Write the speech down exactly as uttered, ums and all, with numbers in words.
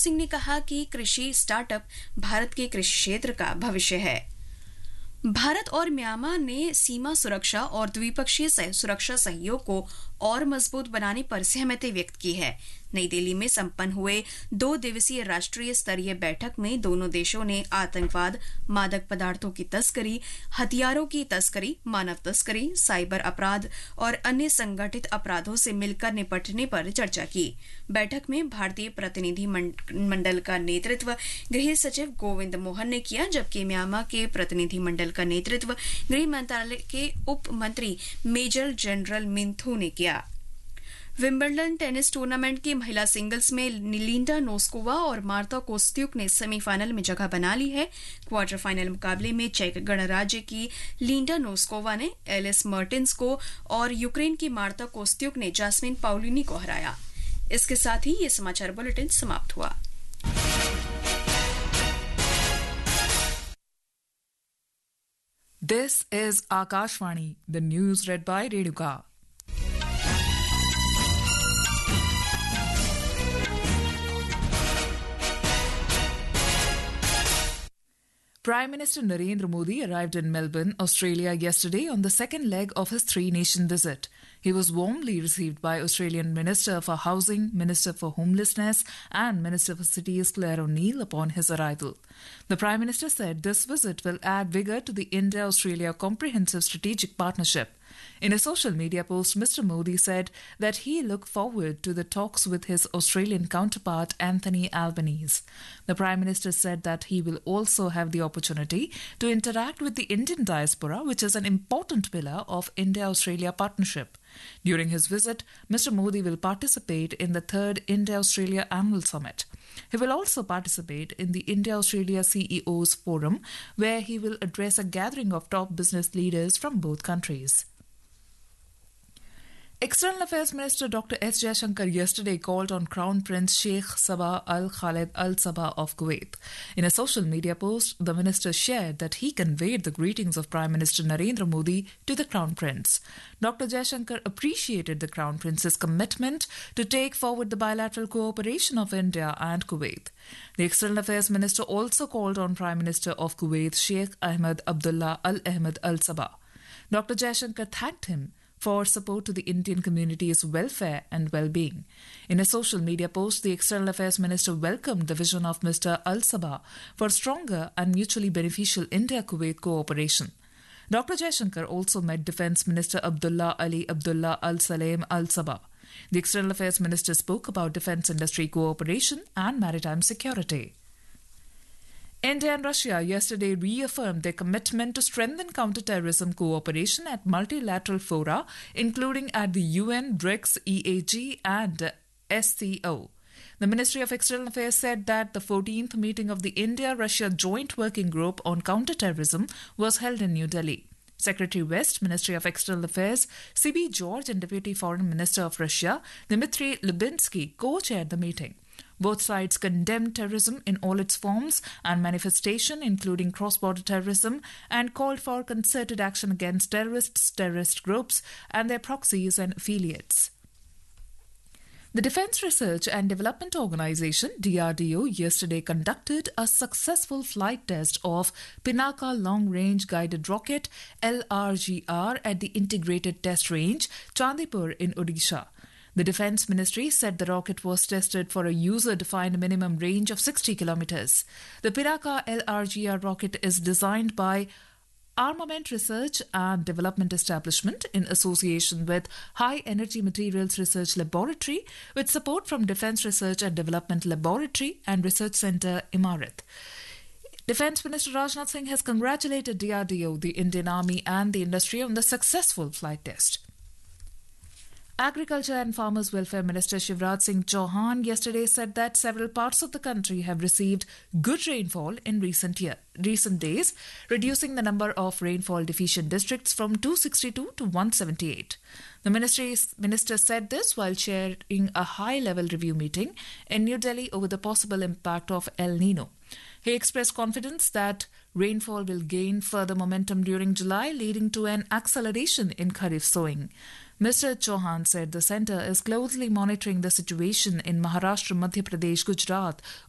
सिंह ने कहा कि कृषि स्टार्टअप भारत के कृषि क्षेत्र का भविष्य है। भारत और म्यांमार ने सीमा सुरक्षा और द्विपक्षीय सुरक्षा सहयोग को और मजबूत बनाने पर सहमति व्यक्त की है। नई दिल्ली में संपन्न हुए दो दिवसीय राष्ट्रीय स्तरीय बैठक में दोनों देशों ने आतंकवाद, मादक पदार्थों की तस्करी, हथियारों की तस्करी, मानव तस्करी, साइबर अपराध और अन्य संगठित अपराधों से मिलकर निपटने पर चर्चा की। बैठक में भारतीय प्रतिनिधि मंडल का नेतृत्व गृह सचिव गोविंद मोहन ने किया, जबकि म्यांमार के प्रतिनिधि मंडल का नेतृत्व गृह मंत्रालय के उप मंत्री मेजर जनरल मिंथू ने किया। विंबलडन टेनिस टूर्नामेंट की महिला सिंगल्स में लिंडा नोस्कोवा और मार्ता कोस्त्युक ने सेमीफाइनल में जगह बना ली है। क्वार्टर फाइनल मुकाबले में चेक गणराज्य की लिंडा नोस्कोवा ने एलिस मर्टिन्स को और यूक्रेन की मार्ता कोस्त्युक ने जास्मिन पाउलिनी को हराया। इसके साथ ही ये समाचार बुलेटिन समाप्त हुआ। This is Akashvani, the news read by Renuka. Prime Minister Narendra Modi arrived in Melbourne, Australia yesterday on the second leg of his three-nation visit. He was warmly received by Australian Minister for Housing, Minister for Homelessness and Minister for Cities Claire O'Neill upon his arrival. The Prime Minister said this visit will add vigour to the India-Australia Comprehensive Strategic Partnership. In a social media post, Mister Modi said that he looked forward to the talks with his Australian counterpart Anthony Albanese. The Prime Minister said that he will also have the opportunity to interact with the Indian diaspora, which is an important pillar of India-Australia partnership. During his visit, Mister Modi will participate in the third India-Australia Annual Summit. He will also participate in the India-Australia C E Os Forum, where he will address a gathering of top business leaders from both countries. External Affairs Minister Doctor S. Jaishankar yesterday called on Crown Prince Sheikh Sabah Al Khaled Al Sabah of Kuwait. In a social media post, the minister shared that he conveyed the greetings of Prime Minister Narendra Modi to the Crown Prince. Doctor Jaishankar appreciated the Crown Prince's commitment to take forward the bilateral cooperation of India and Kuwait. The External Affairs Minister also called on Prime Minister of Kuwait Sheikh Ahmed Abdullah Al Ahmed Al Sabah. Doctor Jaishankar thanked him for support to the Indian community's welfare and well-being. In a social media post, the External Affairs Minister welcomed the vision of Mister Al Sabah for stronger and mutually beneficial India-Kuwait cooperation. Doctor Jaishankar also met Defence Minister Abdullah Ali Abdullah Al Salem Al Sabah. The External Affairs Minister spoke about defence industry cooperation and maritime security. India and Russia yesterday reaffirmed their commitment to strengthen counter-terrorism cooperation at multilateral fora, including at the U N, BRICS, E A G and S C O. The Ministry of External Affairs said that the fourteenth meeting of the India-Russia Joint Working Group on Counter-Terrorism was held in New Delhi. Secretary West, Ministry of External Affairs, C B George and Deputy Foreign Minister of Russia, Dmitry Lubinsky, co-chaired the meeting. Both sides condemned terrorism in all its forms and manifestation, including cross-border terrorism, and called for concerted action against terrorists, terrorist groups, and their proxies and affiliates. The Defence Research and Development Organisation, D R D O, yesterday conducted a successful flight test of Pinaka Long Range Guided Rocket L R G R at the Integrated Test Range, Chandipur in Odisha. The Defence Ministry said the rocket was tested for a user-defined minimum range of sixty kilometres. The Pinaka L R G R rocket is designed by Armament Research and Development Establishment in association with High Energy Materials Research Laboratory, with support from Defence Research and Development Laboratory and Research Centre, Imarat. Defence Minister Rajnath Singh has congratulated D R D O, the Indian Army and the industry on the successful flight test. Agriculture and Farmers Welfare Minister Shivraj Singh Chauhan yesterday said that several parts of the country have received good rainfall in recent year, recent days, reducing the number of rainfall deficient districts from two hundred sixty-two to one hundred seventy-eight. The ministry's minister said this while chairing a high-level review meeting in New Delhi over the possible impact of El Nino. He expressed confidence that rainfall will gain further momentum during July, leading to an acceleration in Kharif sowing. Mister Chauhan said the centre is closely monitoring the situation in Maharashtra, Madhya Pradesh, Gujarat,